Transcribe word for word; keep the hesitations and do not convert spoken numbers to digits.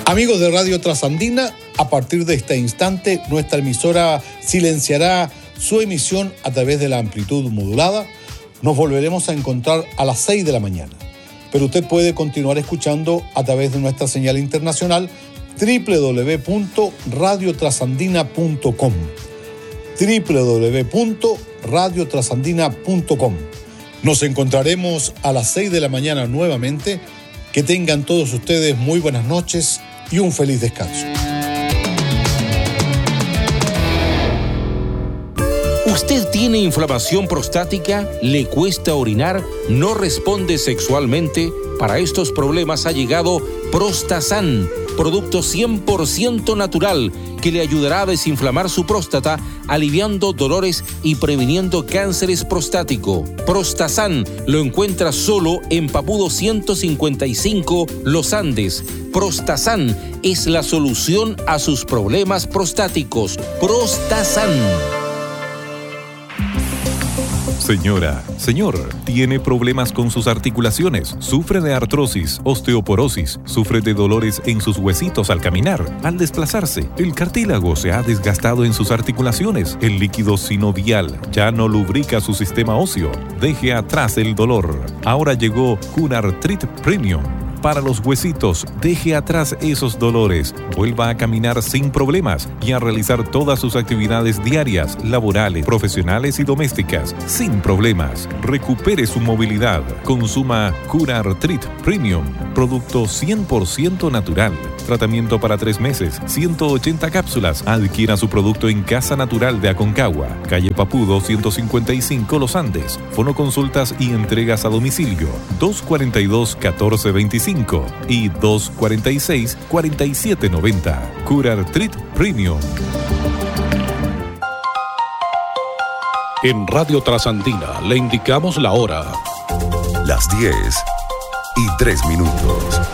Amigos de Radio Trasandina, a partir de este instante, nuestra emisora silenciará su emisión a través de la amplitud modulada. Nos volveremos a encontrar a las seis de la mañana. Pero usted puede continuar escuchando a través de nuestra señal internacional doble u doble u doble u punto radio trasandina punto com doble u doble u doble u punto radio trasandina punto com. Nos encontraremos a las seis de la mañana nuevamente. Que tengan todos ustedes muy buenas noches y un feliz descanso. ¿Usted tiene inflamación prostática? ¿Le cuesta orinar? ¿No responde sexualmente? Para estos problemas ha llegado Prostasan, producto cien por ciento natural que le ayudará a desinflamar su próstata, aliviando dolores y previniendo cánceres prostático. Prostasan lo encuentra solo en Papudo ciento cincuenta y cinco, Los Andes. Prostasan es la solución a sus problemas prostáticos. Prostasan. Señora, señor, ¿tiene problemas con sus articulaciones? ¿Sufre de artrosis, osteoporosis? ¿Sufre de dolores en sus huesitos al caminar, al desplazarse? El cartílago se ha desgastado en sus articulaciones. El líquido sinovial ya no lubrica su sistema óseo. Deje atrás el dolor. Ahora llegó Cunartrit Premium. Para los huesitos, deje atrás esos dolores, vuelva a caminar sin problemas y a realizar todas sus actividades diarias, laborales, profesionales y domésticas sin problemas. Recupere su movilidad. Consuma Cunartrit Premium, producto cien por ciento natural. Tratamiento para tres meses, ciento ochenta cápsulas. Adquiera su producto en Casa Natural de Aconcagua, calle Papudo ciento cincuenta y cinco, Los Andes. Fonoconsultas y entregas a domicilio dos cuarenta y dos, catorce veinticinco y dos cuarenta y seis, cuarenta y siete noventa. Cunartrit Premium. En Radio Trasandina le indicamos la hora. Las diez y tres minutos.